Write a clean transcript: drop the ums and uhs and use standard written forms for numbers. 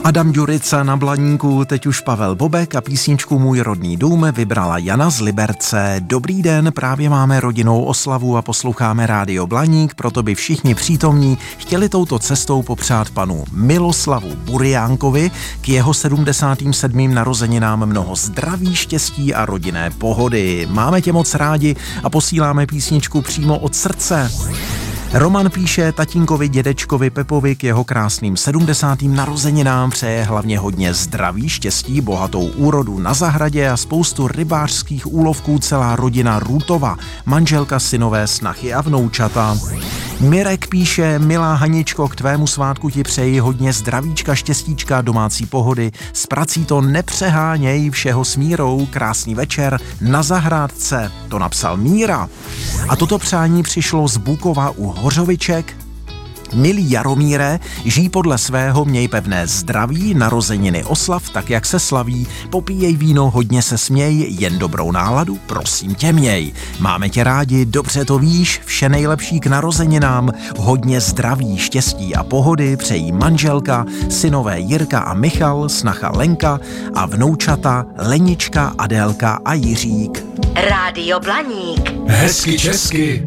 Adam Ďurica na Blaníku, teď už Pavel Bobek a písničku Můj rodný dům vybrala Jana z Liberce. Dobrý den, právě máme rodinnou oslavu a posloucháme Rádio Blaník, proto by všichni přítomní chtěli touto cestou popřát panu Miloslavu Buriánkovi k jeho 77. narozeninám mnoho zdraví, štěstí a rodinné pohody. Máme tě moc rádi a posíláme písničku přímo od srdce. Roman píše: tatínkovi, dědečkovi Pepovi k jeho krásným 70. narozeninám přeje hlavně hodně zdraví, štěstí, bohatou úrodu na zahradě a spoustu rybářských úlovků celá rodina Růtova, manželka, synové, snachy a vnoučata. Mirek píše: milá Haničko, k tvému svátku ti přeji hodně zdravíčka, štěstíčka, domácí pohody, s prací to nepřeháněj, všeho s mírou, krásný večer na zahrádce, to napsal Míra. A toto přání přišlo z Bukova u Hořoviček. Milý Jaromíre, žij podle svého, měj pevné zdraví, narozeniny oslav, tak jak se slaví, popíjej víno, hodně se směj, jen dobrou náladu, prosím tě měj. Máme tě rádi, dobře to víš, vše nejlepší k narozeninám, hodně zdraví, štěstí a pohody přejí manželka, synové Jirka a Michal, snacha Lenka a vnoučata Lenička, Adélka a Jiřík. Rádio Blaník. Hezky česky.